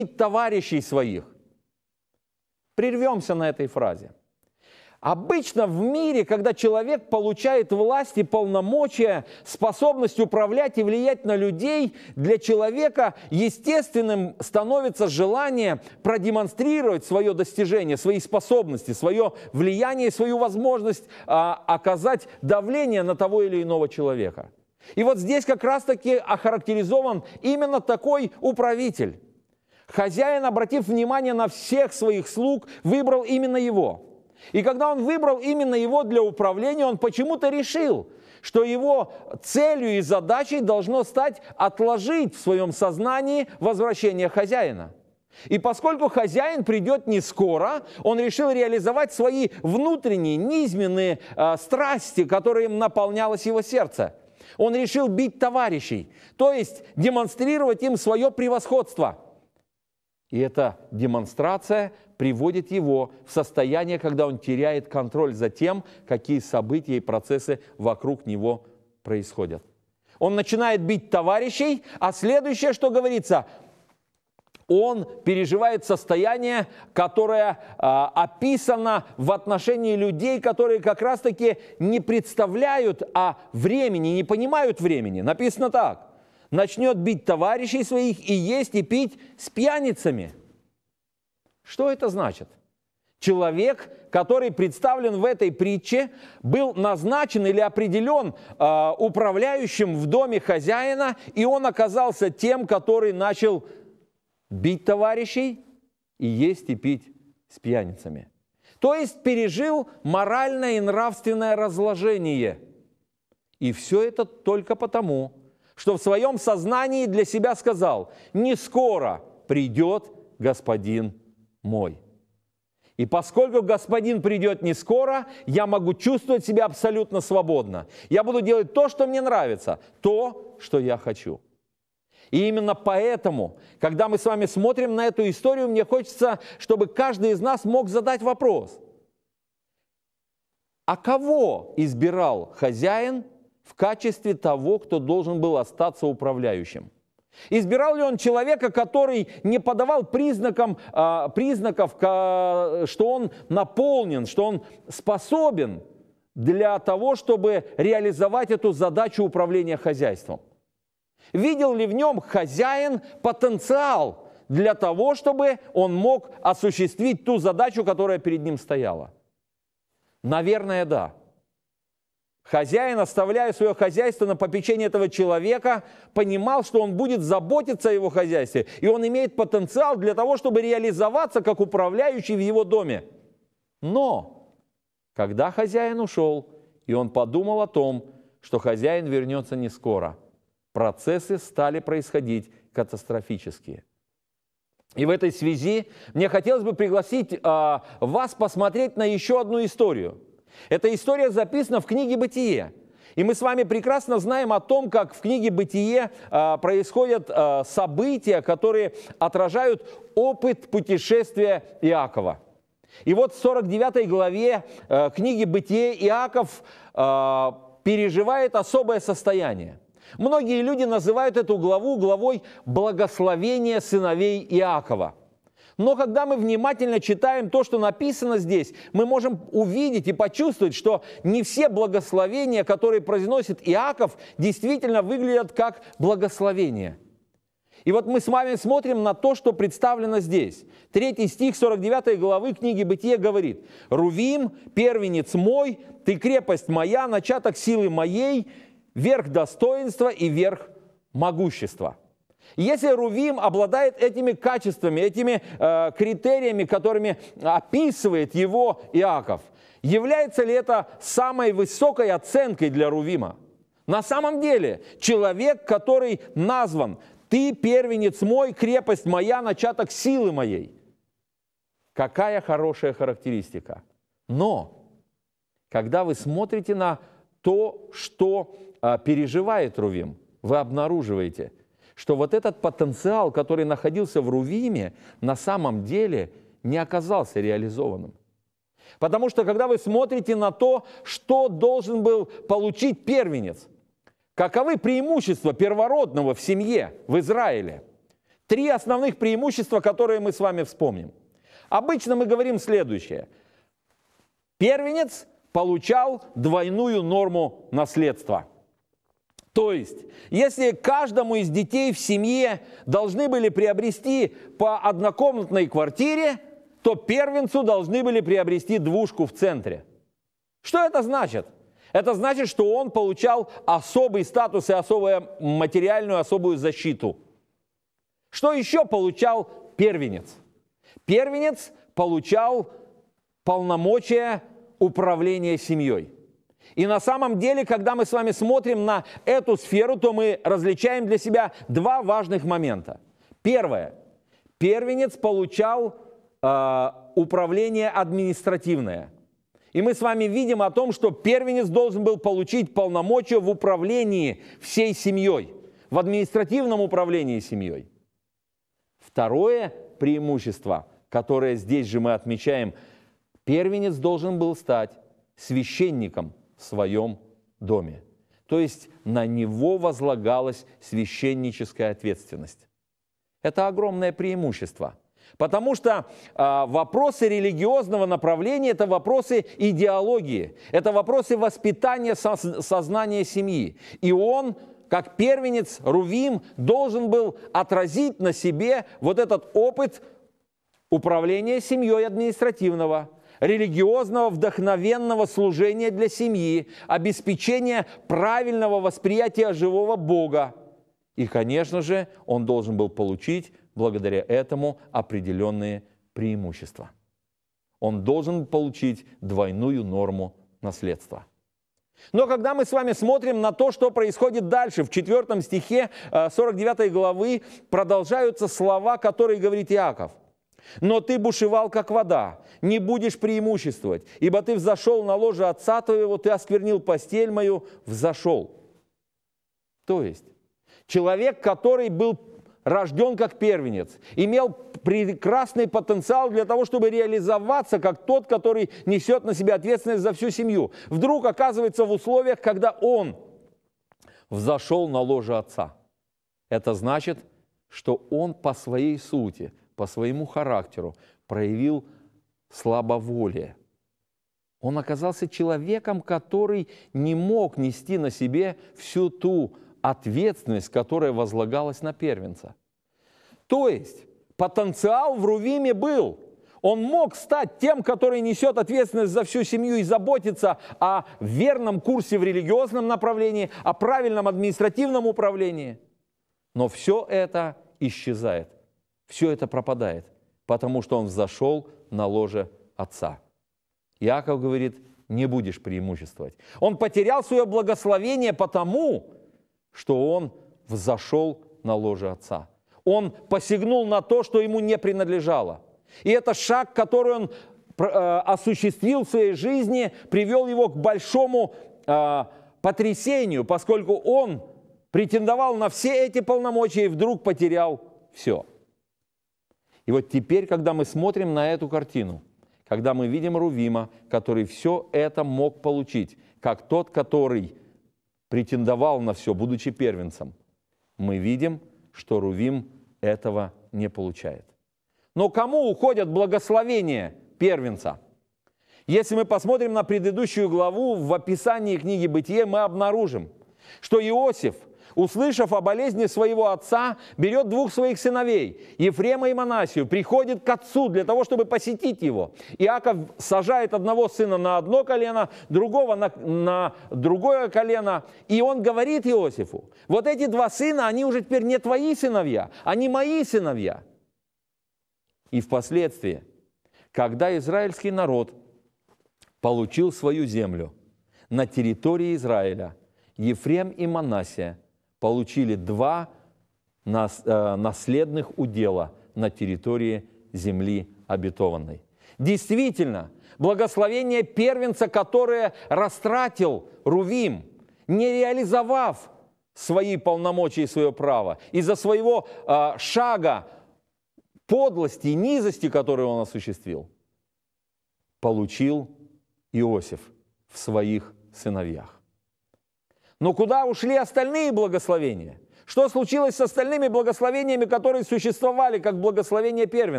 товарищей своих. Прервемся на этой фразе. Обычно в мире, когда человек получает власть и полномочия, способность управлять и влиять на людей, для человека естественным становится желание продемонстрировать свое достижение, свои способности, свое влияние, свою возможность оказать давление на того или иного человека. И вот здесь как раз-таки охарактеризован именно такой управитель. Хозяин, обратив внимание на всех своих слуг, выбрал именно его. И когда он выбрал именно его для управления, он почему-то решил, что его целью и задачей должно стать отложить в своем сознании возвращение хозяина. И поскольку хозяин придет не скоро, он решил реализовать свои внутренние, низменные страсти, которыми наполнялось его сердце. Он решил бить товарищей, то есть демонстрировать им свое превосходство. И эта демонстрация приводит его в состояние, когда он теряет контроль за тем, какие события и процессы вокруг него происходят. Он начинает бить товарищей, а следующее, что говорится, он переживает состояние, которое описано в отношении людей, которые как раз-таки не представляют о времени, не понимают времени. Написано так. Начнет бить товарищей своих и есть и пить с пьяницами. Что это значит? Человек, который представлен в этой притче, был назначен или определен управляющим в доме хозяина, и он оказался тем, который начал бить товарищей и есть и пить с пьяницами. То есть пережил моральное и нравственное разложение. И все это только потому, что в своем сознании для себя сказал: «Не скоро придет господин мой». И поскольку господин придет не скоро, я могу чувствовать себя абсолютно свободно. Я буду делать то, что мне нравится, то, что я хочу. И именно поэтому, когда мы с вами смотрим на эту историю, мне хочется, чтобы каждый из нас мог задать вопрос: а кого избирал хозяин в качестве того, кто должен был остаться управляющим? Избирал ли он человека, который не подавал признаков, что он наполнен, что он способен для того, чтобы реализовать эту задачу управления хозяйством? Видел ли в нем хозяин потенциал для того, чтобы он мог осуществить ту задачу, которая перед ним стояла? Наверное, да. Хозяин, оставляя свое хозяйство на попечение этого человека, понимал, что он будет заботиться о его хозяйстве, и он имеет потенциал для того, чтобы реализоваться как управляющий в его доме. Но, когда хозяин ушел, и он подумал о том, что хозяин вернется не скоро, процессы стали происходить катастрофические. И в этой связи мне хотелось бы пригласить вас посмотреть на еще одну историю. Эта история записана в книге «Бытие». И мы с вами прекрасно знаем о том, как в книге «Бытие» происходят события, которые отражают опыт путешествия Иакова. И вот в 49 главе книги «Бытие» Иаков переживает особое состояние. Многие люди называют эту главу главой благословения сыновей Иакова. Но когда мы внимательно читаем то, что написано здесь, мы можем увидеть и почувствовать, что не все благословения, которые произносит Иаков, действительно выглядят как благословения. И вот мы с вами смотрим на то, что представлено здесь. 3 стих 49 главы книги «Бытие» говорит: «Рувим, первенец мой, ты крепость моя, начаток силы моей, верх достоинства и верх могущества». Если Рувим обладает этими качествами, этими критериями, которыми описывает его Иаков, является ли это самой высокой оценкой для Рувима? На самом деле, человек, который назван «Ты первенец мой, крепость моя, начаток силы моей». Какая хорошая характеристика. Но, когда вы смотрите на то, что переживает Рувим, вы обнаруживаете, что вот этот потенциал, который находился в Рувиме, на самом деле не оказался реализованным. Потому что, когда вы смотрите на то, что должен был получить первенец, каковы преимущества первородного в семье, в Израиле? 3 основных преимущества, которые мы с вами вспомним. Обычно мы говорим следующее. Первенец получал двойную норму наследства. То есть, если каждому из детей в семье должны были приобрести по однокомнатной квартире, то первенцу должны были приобрести двушку в центре. Что это значит? Это значит, что он получал особый статус и особую материальную, особую защиту. Что еще получал первенец? Первенец получал полномочия управления семьей. И на самом деле, когда мы с вами смотрим на эту сферу, то мы различаем для себя 2 важных момента. Первое. Первенец получал управление административное. И мы с вами видим о том, что первенец должен был получить полномочия в управлении всей семьей, в административном управлении семьей. Второе преимущество, которое здесь же мы отмечаем, первенец должен был стать священником в своем доме. То есть на него возлагалась священническая ответственность. Это огромное преимущество. Потому что вопросы религиозного направления – это вопросы идеологии, это вопросы воспитания сознания семьи. И он, как первенец Рувим, должен был отразить на себе вот этот опыт управления семьей административного, религиозного, вдохновенного служения для семьи, обеспечения правильного восприятия живого Бога. И, конечно же, он должен был получить благодаря этому определенные преимущества. Он должен получить двойную норму наследства. Но когда мы с вами смотрим на то, что происходит дальше, в 4 стихе 49 главы продолжаются слова, которые говорит Иаков. «Но ты бушевал, как вода, не будешь преимуществовать, ибо ты взошел на ложе отца твоего, ты осквернил постель мою, взошел». То есть, человек, который был рожден как первенец, имел прекрасный потенциал для того, чтобы реализоваться как тот, который несет на себя ответственность за всю семью, вдруг оказывается в условиях, когда он взошел на ложе отца. Это значит, что он по своей сути, по своему характеру проявил слабоволие. Он оказался человеком, который не мог нести на себе всю ту ответственность, которая возлагалась на первенца. То есть потенциал в Рувиме был. Он мог стать тем, который несет ответственность за всю семью и заботиться о верном курсе в религиозном направлении, о правильном административном управлении. Но все это исчезает, все это пропадает, потому что он взошел на ложе отца. Иаков говорит, не будешь преимуществовать. Он потерял свое благословение потому, что он взошел на ложе отца. Он посягнул на то, что ему не принадлежало. И это шаг, который он осуществил в своей жизни, привел его к большому потрясению, поскольку он претендовал на все эти полномочия и вдруг потерял все. И вот теперь, когда мы смотрим на эту картину, когда мы видим Рувима, который все это мог получить, как тот, который претендовал на все, будучи первенцем, мы видим, что Рувим этого не получает. Но кому уходят благословения первенца? Если мы посмотрим на предыдущую главу, в описании книги «Бытие» мы обнаружим, что Иосиф, услышав о болезни своего отца, берет 2 своих сыновей, Ефрема и Манассию, приходит к отцу для того, чтобы посетить его. Иаков сажает одного сына на одно колено, другого на другое колено, и он говорит Иосифу, вот эти 2 сына, они уже теперь не твои сыновья, они мои сыновья. И впоследствии, когда израильский народ получил свою землю на территории Израиля, Ефрем и Манассия получили 2 наследных удела на территории земли обетованной. Действительно, благословение первенца, которое растратил Рувим, не реализовав свои полномочия и свое право, из-за своего шага подлости и низости, которую он осуществил, получил Иосиф в своих сыновьях. Но куда ушли остальные благословения? Что случилось с остальными благословениями, которые существовали как благословение первенства?